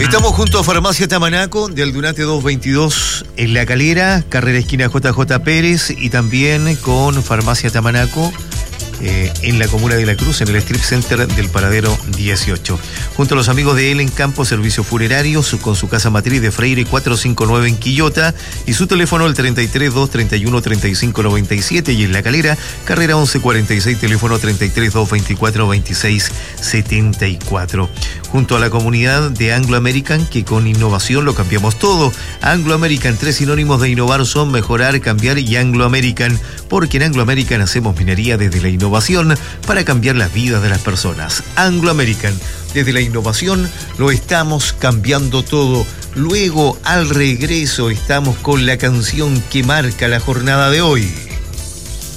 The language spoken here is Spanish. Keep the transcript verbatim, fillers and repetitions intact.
Estamos junto a Farmacia Tamanaco de Aldunate doscientos veintidós en La Calera, carrera esquina J J Pérez, y también con Farmacia Tamanaco eh, en la comuna de La Cruz, en el Strip Center del Paradero dieciocho. Junto a los amigos de Elen Campo Servicios Funerarios, con su casa matriz de Freire cuatrocientos cincuenta y nueve en Quillota, y su teléfono el treinta y tres, dos treinta y uno, treinta y cinco noventa y siete, y en La Calera, carrera once cuarenta y seis, teléfono treinta y tres, dos veinticuatro, veintiséis setenta y cuatro. Junto a la comunidad de Anglo American, que con innovación lo cambiamos todo. Anglo American, tres sinónimos de innovar son mejorar, cambiar y Anglo American, porque en Anglo American hacemos minería desde la innovación para cambiar las vidas de las personas. Anglo American, desde la innovación lo estamos cambiando todo. Luego, al regreso, estamos con la canción que marca la jornada de hoy.